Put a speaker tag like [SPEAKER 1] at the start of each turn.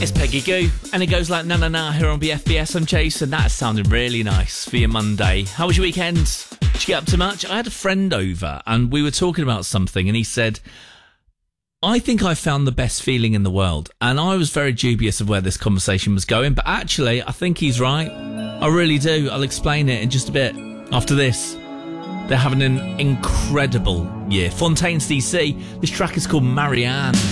[SPEAKER 1] It's Peggy Goo, and it goes like na na na here on BFBS. I'm Jason. That sounded really nice for your Monday. How was your weekend? Did you get up to much? I had a friend over, and we were talking about something, and he said, I think I found the best feeling in the world. And I was very dubious of where this conversation was going, but actually, I think he's right. I really do. I'll explain it in just a bit. After this, they're having an incredible year. Fontaines DC. This track is called Marianne.